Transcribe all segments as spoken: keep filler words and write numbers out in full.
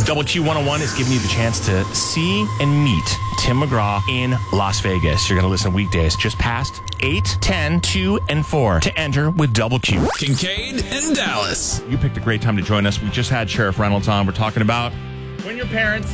Double Q one oh one is giving you the chance to see and meet Tim McGraw in Las Vegas. You're going to listen weekdays just past eight, ten, two, and four to enter with Double Q. Kincaid and Dallas. You picked a great time to join us. We just had Sheriff Reynolds on. We're talking about when your parents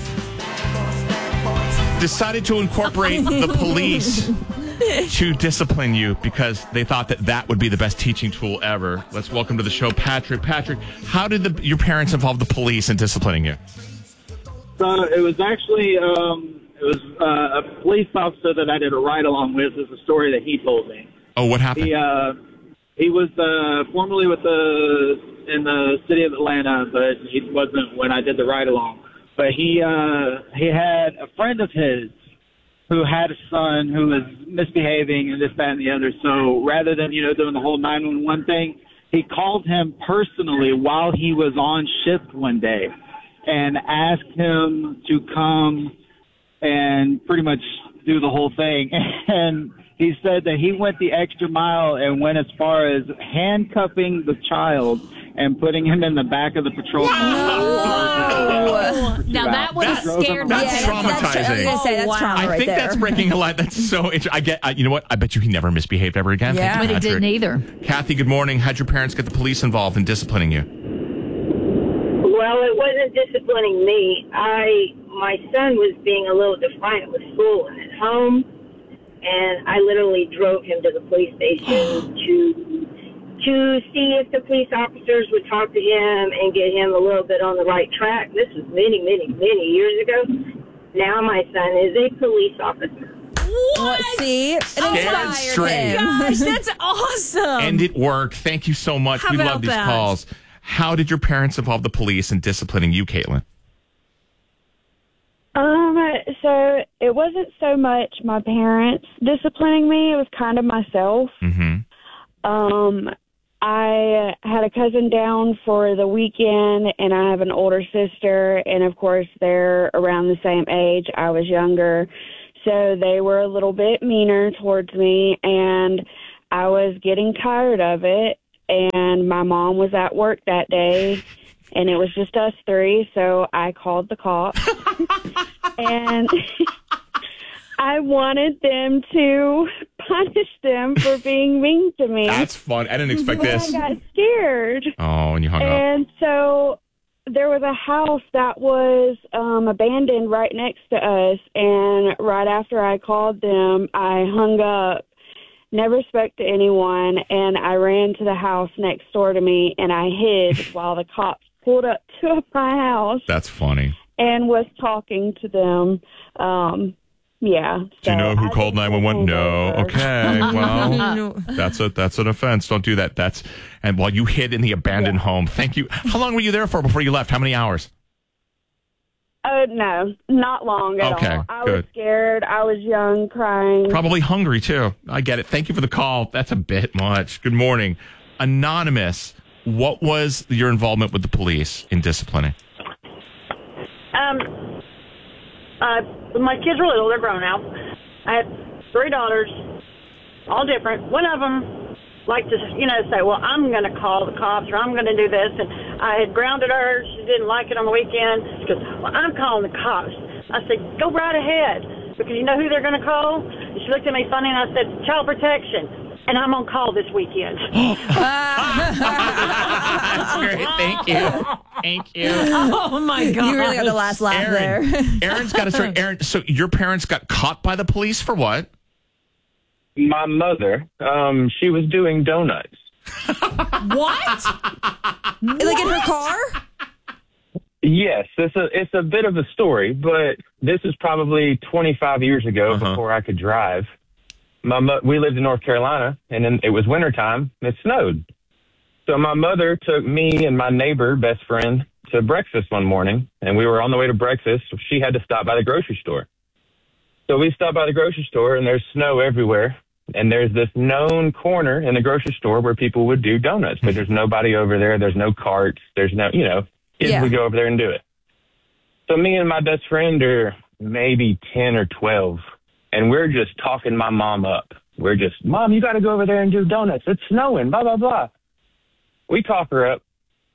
decided to incorporate the police to discipline you because they thought that that would be the best teaching tool ever. Let's welcome to the show Patrick. Patrick, how did the, your parents involve the police in disciplining you? So it was actually um, it was uh, a police officer that I did a ride along with. Is a story that he told me. Oh, what happened? He uh, he was uh, formerly with the in the city of Atlanta, but he wasn't when I did the ride along. But he uh, he had a friend of his who had a son who was misbehaving and this, that, and the other. So rather than, you know, doing the whole nine one one thing, he called him personally while he was on shift one day and asked him to come and pretty much do the whole thing. And he said that he went the extra mile and went as far as handcuffing the child and putting him in the back of the patrol car. Whoa. Now that would have scared me. That's Yeah, traumatizing. That's, that's, I was gonna say, that's Oh, wow. trauma I right think there. that's breaking a line. That's so interesting. I get, I, you know what? I bet you he never misbehaved ever again. Yeah, Thank you, but he Patrick. didn't either. Kathy, good morning. How'd your parents get the police involved in disciplining you? Well, it wasn't disciplining me. I my son was being a little defiant with school and at home, and I literally drove him to the police station to to see if the police officers would talk to him and get him a little bit on the right track. This was many, many, many years ago. Now my son is a police officer. What? See? It Scared inspired straight. him. Gosh, that's awesome. And it worked. Thank you so much. How we about love these that? calls. How did your parents involve the police in disciplining you, Caitlin? Um, so it wasn't so much my parents disciplining me. It was kind of myself. Mm-hmm. Um, I had a cousin down for the weekend, and I have an older sister, and of course they're around the same age. I was younger, so they were a little bit meaner towards me, and I was getting tired of it, and my mom was at work that day, and it was just us three, so I called the cops, and I wanted them to punish them for being mean to me. That's fun. I didn't expect And this. I got scared. Oh, and you hung up. And so there was a house that was um, abandoned right next to us, and right after I called them, I hung up, never spoke to anyone, and I ran to the house next door to me, and I hid while the cops pulled up to my house That's funny. and was talking to them. Um, yeah. Do you so know who I called just nine one one? No. pulled over. Okay. Well, No. that's a that's an offense. Don't do that. That's and while you hid in the abandoned Yeah. home. Thank you. How long were you there for before you left? How many hours? Uh, no, not long at Okay, all. I good. was scared. I was young, crying. Probably hungry too. I get it. Thank you for the call. That's a bit much. Good morning. Anonymous, what was your involvement with the police in disciplining? Um, uh, my kids are little. They're grown now. I had three daughters, all different. One of them liked to, you know, say, well, I'm going to call the cops or I'm going to do this. And I had grounded her. She didn't like it on the weekend. She goes, well, I'm calling the cops. I said, go right ahead. Because you know who they're going to call? And she looked at me funny and I said, child protection. And I'm on call this weekend. That's great. Thank you. Thank you. Oh, my God. You really got the last laugh Aaron, there. Aaron's got a story. Aaron, so your parents got caught by the police for what? My mother, um, she was doing donuts. What? Like in her car? Yes, it's a it's a bit of a story, but this is probably twenty-five years ago Uh-huh. before I could drive. My mo- we lived in North Carolina, and then it was wintertime. It snowed. So my mother took me and my neighbor, best friend, to breakfast one morning, and we were on the way to breakfast. She had to stop by the grocery store. So we stopped by the grocery store, and there's snow everywhere. And there's this known corner in the grocery store where people would do donuts, but there's nobody over there. There's no carts. There's no, you know, kids Yeah. would go over there and do it. So me and my best friend are maybe ten or twelve, and we're just talking my mom up. We're just, Mom, you got to go over there and do donuts. It's snowing, blah, blah, blah. We talk her up.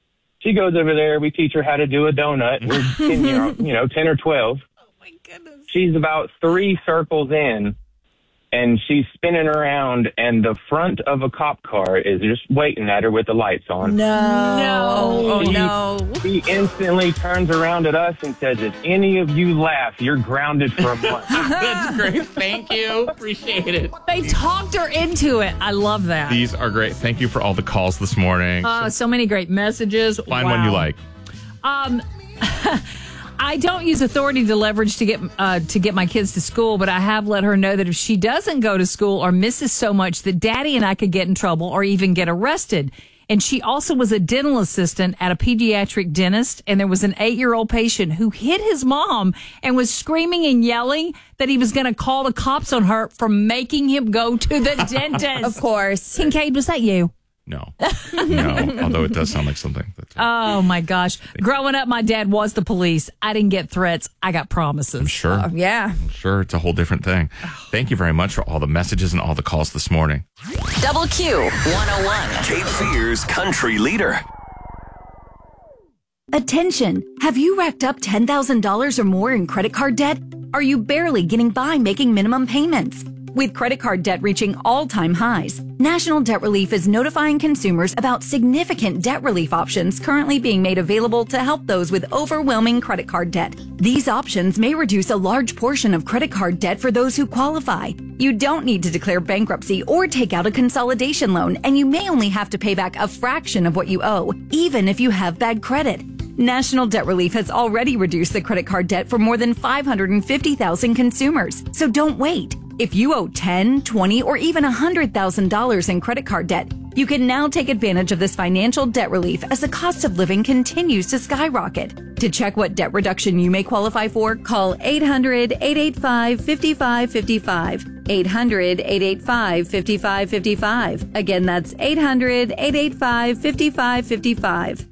she goes over there. We teach her how to do a donut. We're ten, you know, you know, ten or twelve. Oh, my goodness. She's about three circles in, and she's spinning around, and the front of a cop car is just waiting at her with the lights on. No. No. Oh, He- no. He instantly turns around at us and says, if any of you laugh, you're grounded for a month. That's great. Thank you. Appreciate it. They talked her into it. I love that. These are great. Thank you for all the calls this morning. Uh, so many great messages. Find Wow. one you like. Um, I don't use authority to leverage to get uh, to get my kids to school, but I have let her know that if she doesn't go to school or misses so much that Daddy and I could get in trouble or even get arrested. And she also was a dental assistant at a pediatric dentist, and there was an eight-year-old patient who hit his mom and was screaming and yelling that he was going to call the cops on her for making him go to the dentist. Of course. Kincaid, was that you? No. No. Although it does sound like something. That's, Oh, my gosh. Growing up, my dad was the police. I didn't get threats. I got promises. I'm sure. Oh, yeah. I'm sure it's a whole different thing. Thank you very much for all the messages and all the calls this morning. Double Q one oh one. Cape Fear's country leader. Attention! Have you racked up ten thousand dollars or more in credit card debt? Are you barely getting by making minimum payments? With credit card debt reaching all-time highs, National Debt Relief is notifying consumers about significant debt relief options currently being made available to help those with overwhelming credit card debt. These options may reduce a large portion of credit card debt for those who qualify. You don't need to declare bankruptcy or take out a consolidation loan, and you may only have to pay back a fraction of what you owe, even if you have bad credit. National Debt Relief has already reduced the credit card debt for more than five hundred fifty thousand consumers. So don't wait. If you owe ten, twenty, or even one hundred thousand dollars in credit card debt, you can now take advantage of this financial debt relief as the cost of living continues to skyrocket. To check what debt reduction you may qualify for, call eight hundred, eight eight five, five five five five. eight hundred, eight eight five, five five five five. Again, that's eight hundred, eight eight five, five five five five.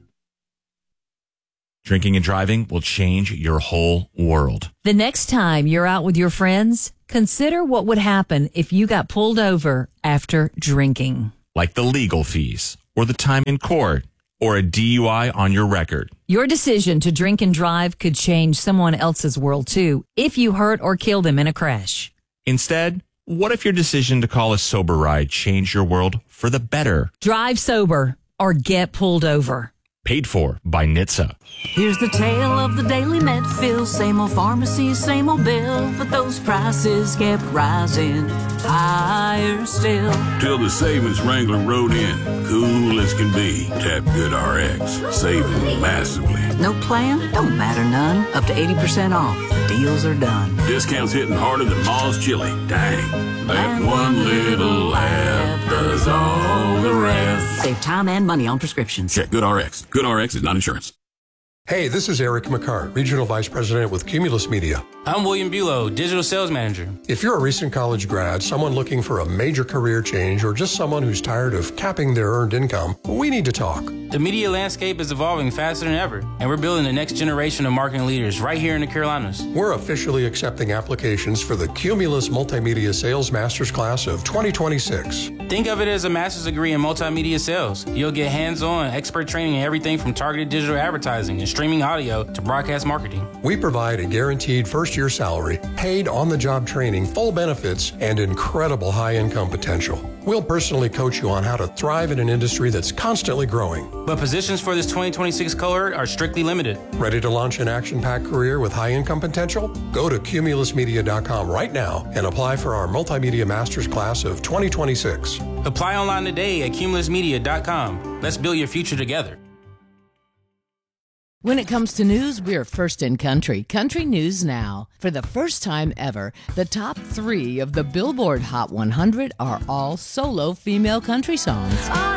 Drinking and driving will change your whole world. The next time you're out with your friends, consider what would happen if you got pulled over after drinking. Like the legal fees, or the time in court, or a D U I on your record. Your decision to drink and drive could change someone else's world too, if you hurt or kill them in a crash. Instead, what if your decision to call a sober ride changed your world for the better? Drive sober or get pulled over. Paid for by N H T S A. Here's the tale of the daily Medfill. Same old pharmacy, same old bill, but those prices kept rising higher still. Till the savings wrangler rode in, cool as can be. Tap Good R X, saving massively. No plan? Don't matter none. Up to eighty percent off. Deals are done. Discounts hitting harder than Ma's chili. Dang, that one little laugh does all the rest. Save time and money on prescriptions. Check Good R X. Good R X is not insurance. Hey, this is Eric McCart, Regional Vice President with Cumulus Media. I'm William Bulow, Digital Sales Manager. If you're a recent college grad, someone looking for a major career change, or just someone who's tired of capping their earned income, we need to talk. The media landscape is evolving faster than ever, and we're building the next generation of marketing leaders right here in the Carolinas. We're officially accepting applications for the Cumulus Multimedia Sales Masters Class of twenty twenty-six. Think of it as a master's degree in multimedia sales. You'll get hands-on, expert training in everything from targeted digital advertising and streaming audio to broadcast marketing. We provide a guaranteed first-year salary, paid on-the-job training, full benefits, and incredible high-income potential. We'll personally coach you on how to thrive in an industry that's constantly growing. But positions for this twenty twenty-six cohort are strictly limited. Ready to launch an action-packed career with high-income potential? Go to cumulus media dot com right now and apply for our Multimedia Masters Class of twenty twenty-six. Apply online today at cumulus media dot com. Let's build your future together. When it comes to news, we're first in country. Country News Now. For the first time ever, the top three of the Billboard Hot one hundred are all solo female country songs.